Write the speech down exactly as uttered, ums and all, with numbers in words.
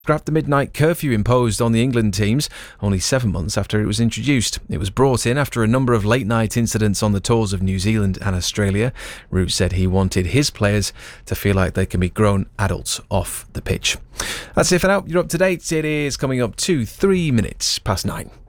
Scrapped the midnight curfew imposed on the England teams only seven months after it was introduced. It was brought in after a number of late-night incidents on the tours of New Zealand and Australia. Root said he wanted his players to feel like they can be grown adults off the pitch. That's it for now. You're up to date. It is coming up to three minutes past nine.